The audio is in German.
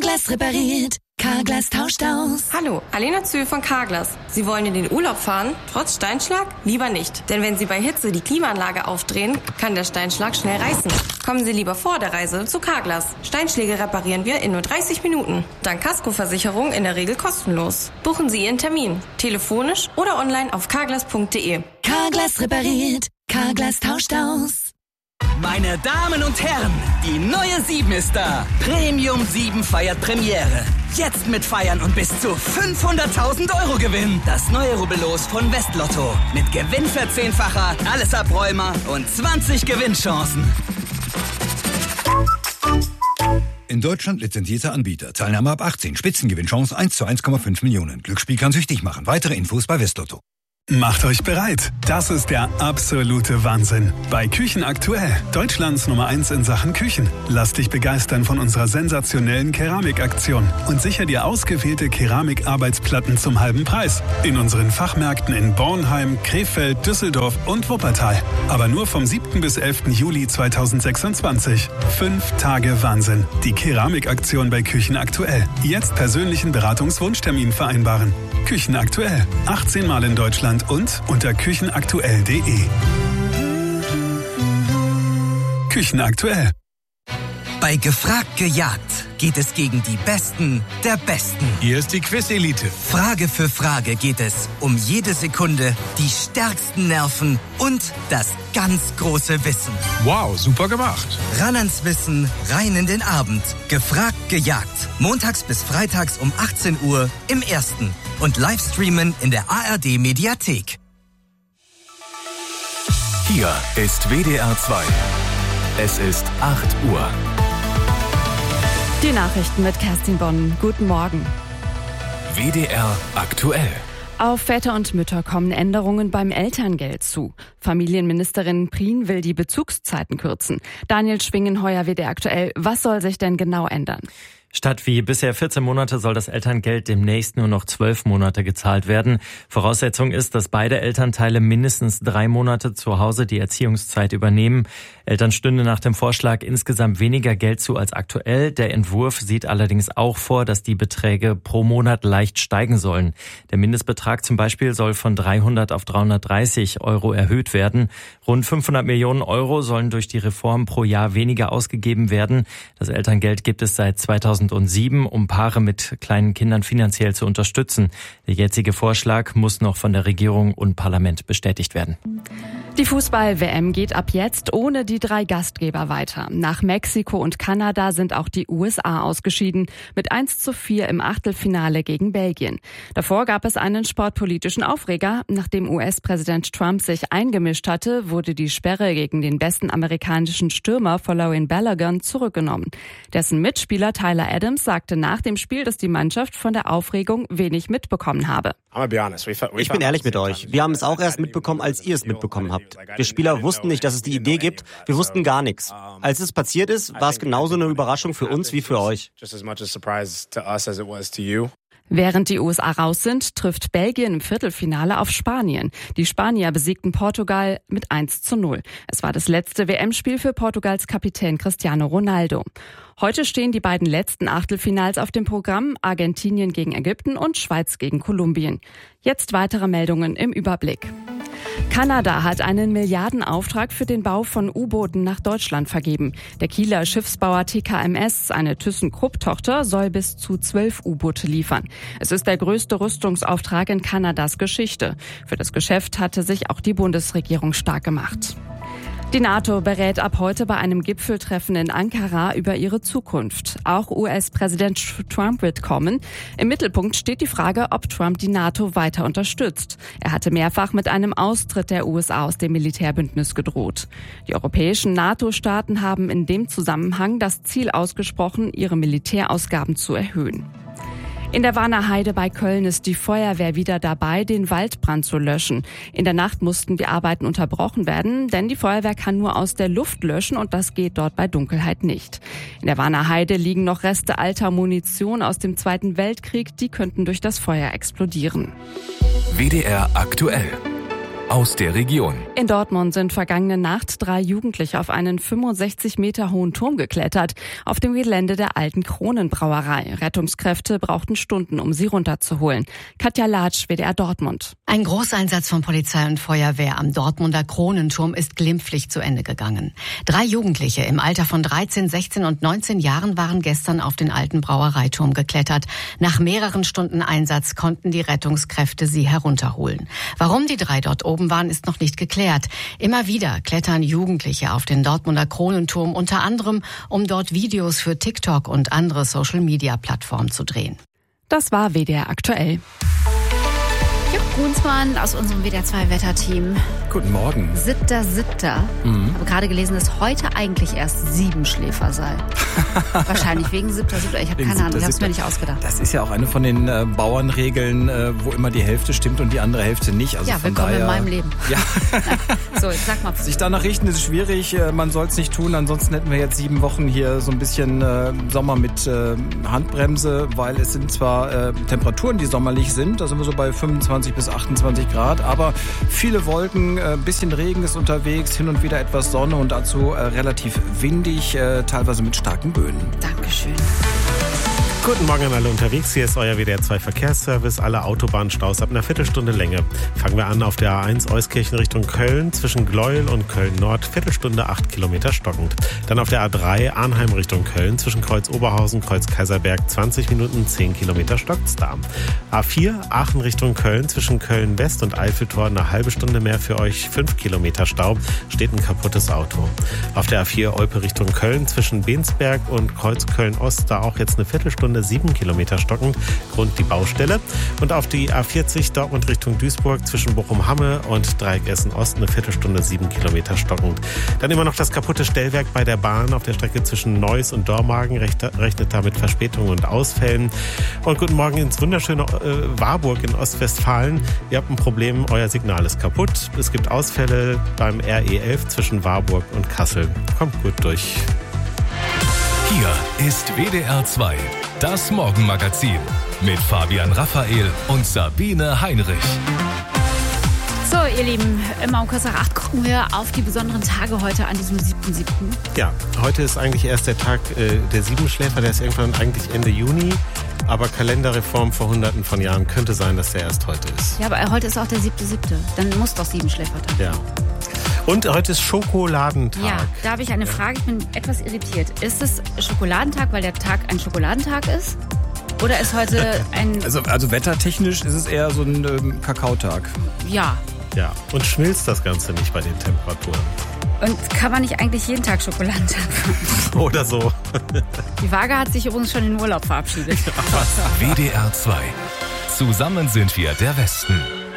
Carglass repariert. Carglass tauscht aus. Hallo, Alena Zühl von Carglass. Sie wollen in den Urlaub fahren, trotz Steinschlag? Lieber nicht. Denn wenn Sie bei Hitze die Klimaanlage aufdrehen, kann der Steinschlag schnell reißen. Kommen Sie lieber vor der Reise zu Carglass. Steinschläge reparieren wir in nur 30 Minuten. Dank Kaskoversicherung in der Regel kostenlos. Buchen Sie Ihren Termin. Telefonisch oder online auf carglass.de. Carglass repariert. Carglass tauscht aus. Meine Damen und Herren, die neue 7 ist da. Premium 7 feiert Premiere. Jetzt mit Feiern und bis zu 500.000 € Gewinn. Das neue Rubbellos von Westlotto. Mit Gewinnverzehnfacher, alles Abräumer und 20 Gewinnchancen. In Deutschland lizenzierter Anbieter. Teilnahme ab 18. Spitzengewinnchance 1 zu 1,5 Millionen. Glücksspiel kann süchtig machen. Weitere Infos bei Westlotto. Macht euch bereit. Das ist der absolute Wahnsinn. Bei Küchen aktuell, Deutschlands Nummer 1 in Sachen Küchen. Lass dich begeistern von unserer sensationellen Keramikaktion und sicher dir ausgewählte Keramikarbeitsplatten zum halben Preis. In unseren Fachmärkten in Bornheim, Krefeld, Düsseldorf und Wuppertal. Aber nur vom 7. bis 11. Juli 2026. 5 Tage Wahnsinn. Die Keramikaktion bei Küchen aktuell. Jetzt persönlichen Beratungswunschtermin vereinbaren. Küchen aktuell. 18 Mal in Deutschland und unter küchenaktuell.de. Küchen aktuell. Bei Gefragt gejagt geht es gegen die Besten der Besten. Hier ist die Quiz-Elite. Frage für Frage geht es um jede Sekunde, die stärksten Nerven und das ganz große Wissen. Wow, super gemacht. Ran ans Wissen, rein in den Abend. Gefragt gejagt. Montags bis freitags um 18 Uhr im Ersten. Und Livestreamen in der ARD-Mediathek. Hier ist WDR 2. Es ist 8 Uhr. Die Nachrichten mit Kerstin Bonn. Guten Morgen. WDR aktuell. Auf Väter und Mütter kommen Änderungen beim Elterngeld zu. Familienministerin Prien will die Bezugszeiten kürzen. Daniel Schwingenheuer, WDR aktuell. Was soll sich denn genau ändern? Statt wie bisher 14 Monate soll das Elterngeld demnächst nur noch 12 Monate gezahlt werden. Voraussetzung ist, dass beide Elternteile mindestens 3 Monate zu Hause die Erziehungszeit übernehmen. Eltern stünde nach dem Vorschlag insgesamt weniger Geld zu als aktuell. Der Entwurf sieht allerdings auch vor, dass die Beträge pro Monat leicht steigen sollen. Der Mindestbetrag zum Beispiel soll von 300 auf 330 € erhöht werden. Rund 500 Millionen € sollen durch die Reform pro Jahr weniger ausgegeben werden. Das Elterngeld gibt es seit 2007, um Paare mit kleinen Kindern finanziell zu unterstützen. Der jetzige Vorschlag muss noch von der Regierung und Parlament bestätigt werden. Die Fußball-WM geht ab jetzt ohne die 3 Gastgeber weiter. Nach Mexiko und Kanada sind auch die USA ausgeschieden, mit 1:4 im Achtelfinale gegen Belgien. Davor gab es einen sportpolitischen Aufreger. Nachdem US-Präsident Trump sich eingemischt hatte, wurde die Sperre gegen den besten amerikanischen Stürmer Folarin Balogun zurückgenommen. Dessen Mitspieler Tyler Adams sagte nach dem Spiel, dass die Mannschaft von der Aufregung wenig mitbekommen habe. Ich bin ehrlich mit euch. Wir haben es auch erst mitbekommen, als ihr es mitbekommen habt. Wir Spieler wussten nicht, dass es die Idee gibt. Wir wussten gar nichts. Als es passiert ist, war es genauso eine Überraschung für uns wie für euch. Während die USA raus sind, trifft Belgien im Viertelfinale auf Spanien. Die Spanier besiegten Portugal mit 1:0. Es war das letzte WM-Spiel für Portugals Kapitän Cristiano Ronaldo. Heute stehen die beiden letzten Achtelfinals auf dem Programm: Argentinien gegen Ägypten und Schweiz gegen Kolumbien. Jetzt weitere Meldungen im Überblick. Kanada hat einen Milliardenauftrag für den Bau von U-Booten nach Deutschland vergeben. Der Kieler Schiffsbauer TKMS, eine ThyssenKrupp-Tochter, soll bis zu 12 U-Boote liefern. Es ist der größte Rüstungsauftrag in Kanadas Geschichte. Für das Geschäft hatte sich auch die Bundesregierung stark gemacht. Die NATO berät ab heute bei einem Gipfeltreffen in Ankara über ihre Zukunft. Auch US-Präsident Trump wird kommen. Im Mittelpunkt steht die Frage, ob Trump die NATO weiter unterstützt. Er hatte mehrfach mit einem Austritt der USA aus dem Militärbündnis gedroht. Die europäischen NATO-Staaten haben in dem Zusammenhang das Ziel ausgesprochen, ihre Militärausgaben zu erhöhen. In der Warner Heide bei Köln ist die Feuerwehr wieder dabei, den Waldbrand zu löschen. In der Nacht mussten die Arbeiten unterbrochen werden, denn die Feuerwehr kann nur aus der Luft löschen und das geht dort bei Dunkelheit nicht. In der Warner Heide liegen noch Reste alter Munition aus dem Zweiten Weltkrieg, die könnten durch das Feuer explodieren. WDR aktuell. aus der Region. In Dortmund sind vergangene Nacht 3 Jugendliche auf einen 65 Meter hohen Turm geklettert, auf dem Gelände der alten Kronenbrauerei. Rettungskräfte brauchten Stunden, um sie runterzuholen. Katja Latsch, WDR Dortmund. Ein Großeinsatz von Polizei und Feuerwehr am Dortmunder Kronenturm ist glimpflich zu Ende gegangen. 3 Jugendliche im Alter von 13, 16 und 19 Jahren waren gestern auf den alten Brauereiturm geklettert. Nach mehreren Stunden Einsatz konnten die Rettungskräfte sie herunterholen. Warum die 3 dort oben waren, ist noch nicht geklärt. Immer wieder klettern Jugendliche auf den Dortmunder Kronenturm, unter anderem, um dort Videos für TikTok und andere Social-Media-Plattformen zu drehen. Das war WDR aktuell. Jupp Brunsmann aus unserem WDR-2-Wetterteam. Guten Morgen. Siebter. Ich habe gerade gelesen, dass heute eigentlich erst 7-Schläfer sei. Wahrscheinlich wegen 7. Ich habe keine Ahnung, ich habe es mir nicht ausgedacht. Das ist ja auch eine von den Bauernregeln, wo immer die Hälfte stimmt und die andere Hälfte nicht. Also ja, willkommen in meinem Leben. Ja. So, jetzt sag mal. Sich danach richten ist schwierig, man soll es nicht tun. Ansonsten hätten wir jetzt 7 Wochen hier so ein bisschen Sommer mit Handbremse, weil es sind zwar Temperaturen, die sommerlich sind, da sind wir so bei 25 bis 28 Grad, aber viele Wolken, ein bisschen Regen ist unterwegs, hin und wieder etwas Sonne und dazu relativ windig, teilweise mit starken Böen. Dankeschön. Guten Morgen an alle unterwegs. Hier ist euer WDR-2-Verkehrsservice. Alle Autobahnstaus ab einer Viertelstunde Länge. Fangen wir an auf der A1 Euskirchen Richtung Köln. Zwischen Gleuel und Köln-Nord. Viertelstunde 8 Kilometer stockend. Dann auf der A3 Arnheim Richtung Köln. Zwischen Kreuz Oberhausen, Kreuz Kaiserberg. 20 Minuten, 10 Kilometer stockt's da. A4 Aachen Richtung Köln. Zwischen Köln-West und Eiffeltor eine halbe Stunde mehr für euch. 5 Kilometer Stau. Steht ein kaputtes Auto. Auf der A4 Olpe Richtung Köln. Zwischen Bensberg und Kreuz Köln-Ost. Da auch jetzt eine Viertelstunde 7 Kilometer stockend, Grund die Baustelle. Und auf die A40 Dortmund Richtung Duisburg zwischen Bochum-Hamme und Dreieck Essen-Ost eine Viertelstunde 7 Kilometer stockend. Dann immer noch das kaputte Stellwerk bei der Bahn auf der Strecke zwischen Neuss und Dormagen, rechnet da mit Verspätungen und Ausfällen. Und guten Morgen ins wunderschöne Warburg in Ostwestfalen. Ihr habt ein Problem, euer Signal ist kaputt. Es gibt Ausfälle beim RE11 zwischen Warburg und Kassel. Kommt gut durch. Hier ist WDR 2, das Morgenmagazin mit Fabian Raphael und Sabine Heinrich. So, ihr Lieben, immer um kurz nach 8 gucken wir auf die besonderen Tage heute an diesem 7.7. Ja, heute ist eigentlich erst der Tag der 7-Schläfer, der ist irgendwann eigentlich Ende Juni. Aber Kalenderreform vor Hunderten von Jahren könnte sein, dass der erst heute ist. Ja, aber heute ist auch der 7.7. Dann muss doch 7-Schläfertag. Ja. Und heute ist Schokoladentag. Ja, da habe ich eine Frage, ich bin etwas irritiert. Ist es Schokoladentag, weil der Tag ein Schokoladentag ist? Oder ist heute ein... Also wettertechnisch ist es eher so ein Kakaotag. Ja. Ja, und schmilzt das Ganze nicht bei den Temperaturen. Und kann man nicht eigentlich jeden Tag Schokoladentag machen? Oder so. Die Waage hat sich übrigens schon in den Urlaub verabschiedet. WDR 2. Zusammen sind wir der Westen.